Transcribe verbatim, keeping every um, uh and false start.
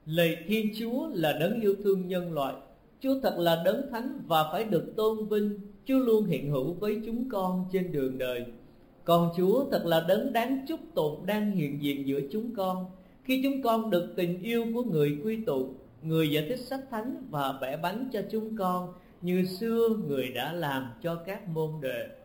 Lạy Thiên Chúa là đấng yêu thương nhân loại, Chúa thật là đấng thánh và phải được tôn vinh. Chúa luôn hiện hữu với chúng con trên đường đời. Con Chúa thật là đấng đáng chúc tụng đang hiện diện giữa chúng con. Khi chúng con được tình yêu của người quy tụ, người giải thích sách thánh và vẽ bánh cho chúng con, như xưa người đã làm cho các môn đệ.